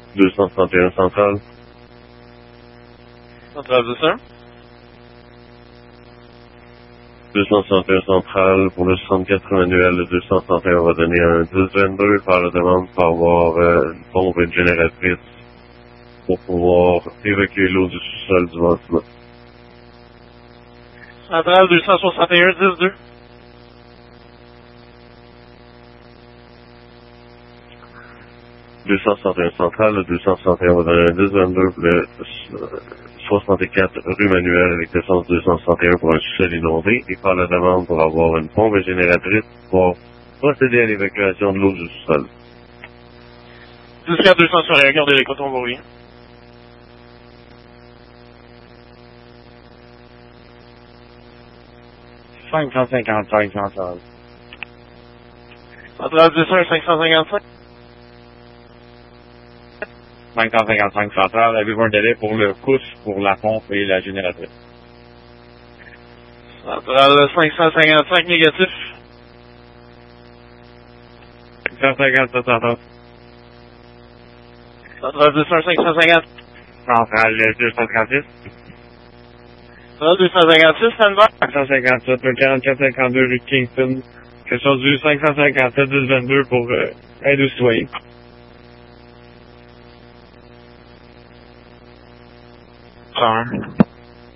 231 centrale. Centrale 200. 261 centrale pour le 64 manuel, le 261 va donner un 1022 par la demande pour avoir une pompe et une génératrice pour pouvoir évacuer l'eau du sous-sol du bâtiment. Centrale 261 10-2. 261 centrale, le 261 va donner un 1022 pour le 64 rue Manuel avec l'essence 261 pour un sous-sol inondé et par la demande pour avoir une pompe et génératrice pour procéder à l'évacuation de l'eau du sous-sol. 10-4 200 sur les regardez les cotons pour rien. $555 centrale. Centrale 200 555. 555 centrale, avez-vous un délai pour le pouce, pour la pompe et la génératrice? Centrale 555 négatif. 557 centrale. Centrale 200 550. Centrale 236. Centrale 256 standby. 557, le 4452 rue Kingston. Question du 557 1022 pour aide aux citoyens. Sorry.